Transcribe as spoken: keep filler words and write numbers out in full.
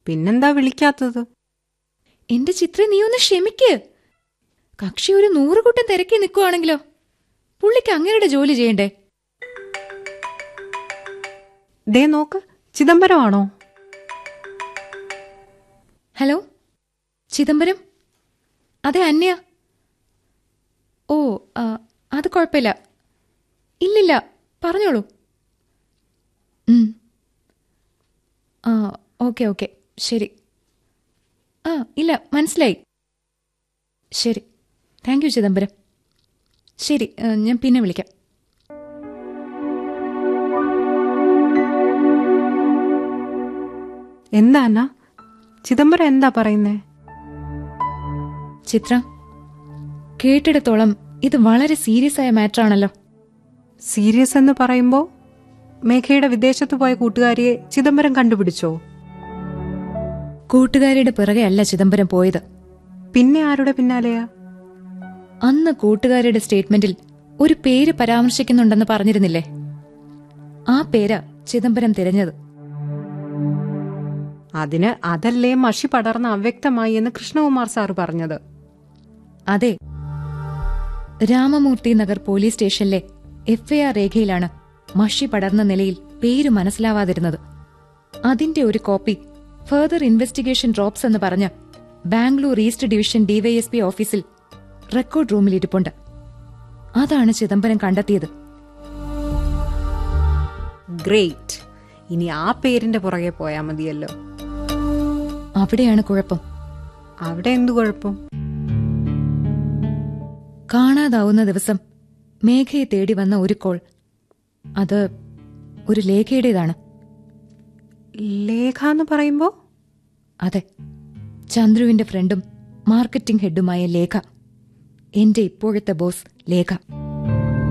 പിന്നെന്താ വിളിക്കാത്തത്? എന്റെ ചിത്ര, നീ ഒന്ന് ക്ഷമിക്ക്. കക്ഷി ഒരു നൂറുകൂട്ടം തിരക്കി നിൽക്കുവാണെങ്കിലോ? പുള്ളിക്ക് അങ്ങയുടെ ജോലി ചെയ്യണ്ടേ? ദേ നോക്ക്, ചിദംബരമാണോ? ഹലോ, ചിദംബരം? അതെ, അന്യ. ഓ, അത് കുഴപ്പമില്ല. ഇല്ലില്ല, പറഞ്ഞോളൂ. ആ, ഓക്കെ ഓക്കെ, ശരി. ആ, ഇല്ല, മനസ്സിലായി. ശരി, താങ്ക് യു ചിദംബരം. ശരി, ഞാൻ പിന്നെ വിളിക്കാം. എന്താ അന്ന, ചിദംബരം എന്താ പറയുന്നേ? ചിത്ര, കേട്ടിടത്തോളം ഇത് വളരെ സീരിയസ് ആയ മാറ്ററാണല്ലോ. സീരിയസ് എന്ന് പറയുമ്പോ മേഘയുടെ വിദേശത്ത് പോയ കൂട്ടുകാരിയെ ചിദംബരം കണ്ടുപിടിച്ചോ? കൂട്ടുകാരിയുടെ പിറകെ അല്ല ചിദംബരം പോയത്. പിന്നെ ആരുടെ പിന്നാലെയാ? അന്ന് കൂട്ടുകാരിയുടെ സ്റ്റേറ്റ്മെന്റിൽ ഒരു പേര് പരാമർശിക്കുന്നുണ്ടെന്ന് പറഞ്ഞിരുന്നില്ലേ? ആ പേരാ ചിദംബരം തിരഞ്ഞത്. അതിന് അതല്ലേ മഷി പടർന്ന അവ്യക്തമായി എന്ന് കൃഷ്ണകുമാർ സാറ് പറഞ്ഞത്. അതെ, രാമമൂർത്തി നഗർ പോലീസ് സ്റ്റേഷനിലെ എഫ് ഐ ആർ രേഖയിലാണ് മഷി പടർന്ന നിലയിൽ പേര് മനസ്സിലാവാതിരുന്നത്. അതിന്റെ ഒരു കോപ്പി ഫർദർ ഇൻവെസ്റ്റിഗേഷൻ ഡ്രോപ്സ് എന്ന് പറഞ്ഞ് ബാംഗ്ലൂർ ഈസ്റ്റ് ഡിവിഷൻ ഡിവൈഎസ്പി ഓഫീസിൽ റെക്കോർഡ് റൂമിൽ ഇരിപ്പുണ്ട്. അതാണ് ചിദംബരം കണ്ടെത്തിയത്. ഗ്രേറ്റ്. ഇനി ആ പേരിന്റെ പുറകെ പോയാ മതിയല്ലോ. അവിടെയാണ് കുഴപ്പം. അവിടെ എന്തു കുഴപ്പം? കാണാതാവുന്ന ദിവസം മേഘയെ തേടി വന്ന ഒരു കോൾ, അത് ഒരു ലേഖയുടേതാണ്. ലേഖ എന്ന് പറയുമ്പോ? അതെ, ചന്ദ്രുവിന്റെ ഫ്രണ്ടും മാർക്കറ്റിംഗ് ഹെഡുമായ ലേഖ. എന്റെ ഇപ്പോഴത്തെ ബോസ് ലേഖ.